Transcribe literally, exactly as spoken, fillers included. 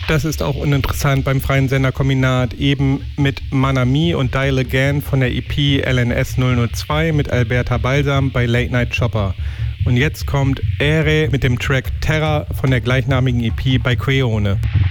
Das ist auch uninteressant beim freien Senderkombinat, eben mit Manami und Dial Again von der E P L N S null null zwei mit Alberta Balsam bei Late Night Chopper. Und jetzt kommt Ere mit dem Track Terra von der gleichnamigen E P bei Creone.